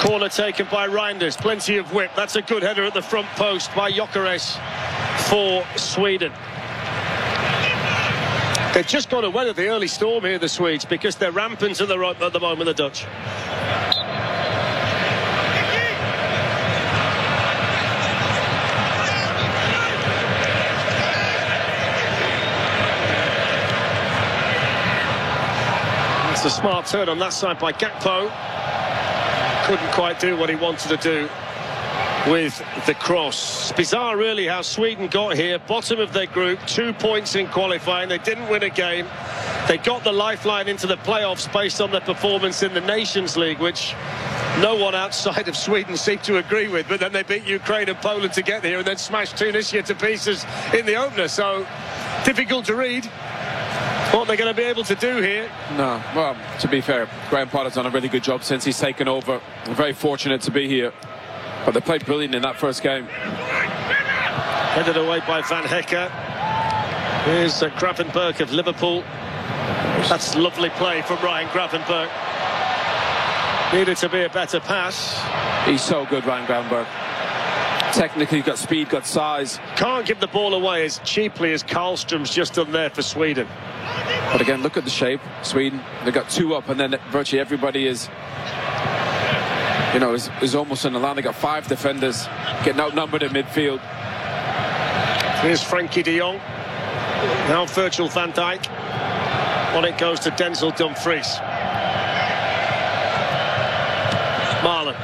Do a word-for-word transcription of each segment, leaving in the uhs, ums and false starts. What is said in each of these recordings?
Corner taken by Reinders. Plenty of whip. That's a good header at the front post by Gyökeres for Sweden. They've just got to weather the early storm here, the Swedes, because they're rampant at the, at the moment, the Dutch. It's a smart turn on that side by Gakpo. Couldn't quite do what he wanted to do with the cross. It's bizarre really how Sweden got here, bottom of their group, two points in qualifying. They didn't win a game. They got the lifeline into the playoffs based on their performance in the Nations League, which no one outside of Sweden seemed to agree with, but then they beat Ukraine and Poland to get here and then smashed Tunisia to pieces in the opener. So difficult to read what they're going to be able to do here. No, well, to be fair, Graham Potter's done a really good job since he's taken over. I'm very fortunate to be here. But they played brilliant in that first game. Headed away by Van Hekke. Here's uh, Gravenberch of Liverpool. That's lovely play from Ryan Gravenberch. Needed to be a better pass. He's so good, Ryan Gravenberch. Technically, got speed, got size. Can't give the ball away as cheaply as Karlstrom's just done there for Sweden. But again, look at the shape. Sweden, they got two up, and then virtually everybody is, you know, is, is almost in the line. They got five defenders getting outnumbered in midfield. Here's Frankie de Jong. Now Virgil van Dijk. On it goes to Denzel Dumfries. Marlon.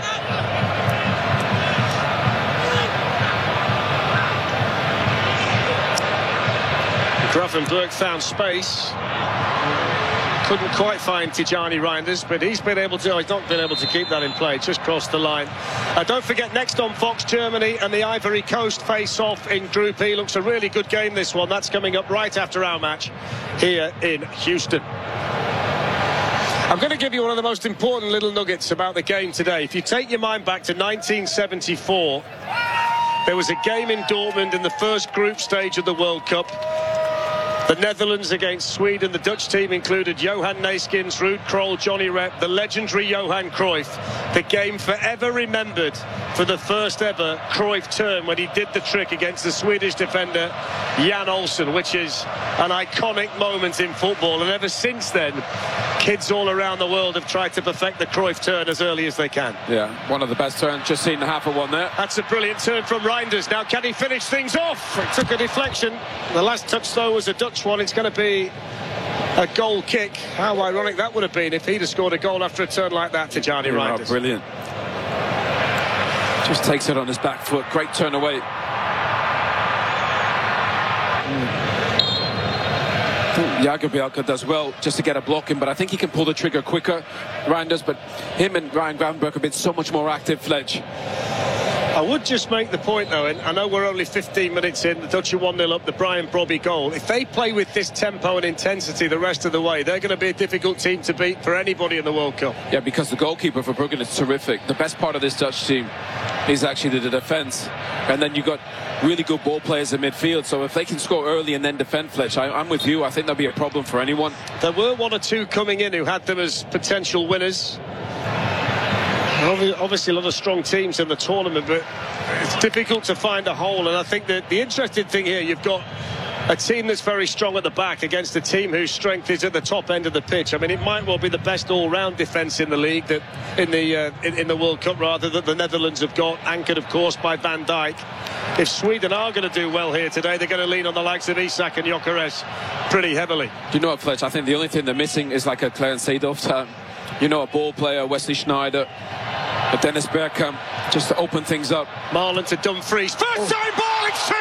Gravenberch found space. Couldn't quite find Tijani Reinders, but he's been able to, oh, he's not been able to keep that in play, just crossed the line. Uh, don't forget, next on Fox, Germany and the Ivory Coast face off in Group E. Looks a really good game, this one. That's coming up right after our match here in Houston. I'm going to give you one of the most important little nuggets about the game today. If you take your mind back to nineteen seventy-four, there was a game in Dortmund in the first group stage of the World Cup. The Netherlands against Sweden. The Dutch team included Johan Neeskens, Ruud Krol, Johnny Rep, the legendary Johan Cruyff. The game forever remembered for the first ever Cruyff turn when he did the trick against the Swedish defender Jan Olsen, which is an iconic moment in football. And ever since then, kids all around the world have tried to perfect the Cruyff turn as early as they can. Yeah, one of the best turns. Just seen the half of one there. That's a brilliant turn from Reinders. Now, can he finish things off? It took a deflection. The last touch, though, was a Dutch one. It's going to be a goal kick. How ironic that would have been if he'd have scored a goal after a turn like that to Gianni Reinders. Oh, brilliant. Just takes it on his back foot. Great turn away. Mm. Jagielka does well just to get a block in, but I think he can pull the trigger quicker, Ryan does. But him and Ryan Gravenberch have been so much more active, Fletch. I would just make the point, though, and I know we're only fifteen minutes in, the Dutch are one nil up, the Brian Brobby goal. If they play with this tempo and intensity the rest of the way, they're going to be a difficult team to beat for anybody in the World Cup. Yeah, because the goalkeeper for Bruggen is terrific. The best part of this Dutch team is actually the defence. And then you've got really good ball players in midfield. So if they can score early and then defend, Fletch, I, I'm with you. I think that'll be a problem for anyone. There were one or two coming in who had them as potential winners. Obviously a lot of strong teams in the tournament, but it's difficult to find a hole. And I think that the interesting thing here, you've got a team that's very strong at the back against a team whose strength is at the top end of the pitch. I mean, it might well be the best all-round defence in the league, that in the uh, in, in the World Cup rather, that the Netherlands have got, anchored of course by Van Dijk. If Sweden are going to do well here today, they're going to lean on the likes of Isak and Gyökeres pretty heavily. Do you know what, Fletch? I think the only thing they're missing is like a Clarence Seedorf type. You know, a ball player, Wesley Sneijder, a Dennis Bergkamp, just to open things up. Marlon to Dumfries. First time ball, it's two